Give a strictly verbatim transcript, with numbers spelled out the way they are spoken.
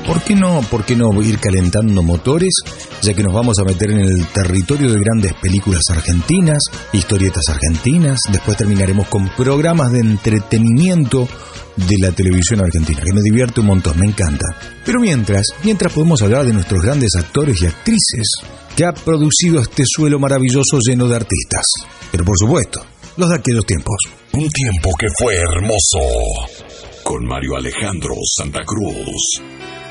¿Por qué no, por qué no ir calentando motores? Ya que nos vamos a meter en el territorio de grandes películas argentinas, historietas argentinas, después terminaremos con programas de entretenimiento de la televisión argentina, que me divierte un montón, me encanta. Pero mientras, mientras podemos hablar de nuestros grandes actores y actrices que ha producido este suelo maravilloso lleno de artistas. Pero por supuesto, los de aquellos tiempos. Un tiempo que fue hermoso. Con Mario Alejandro Santa Cruz.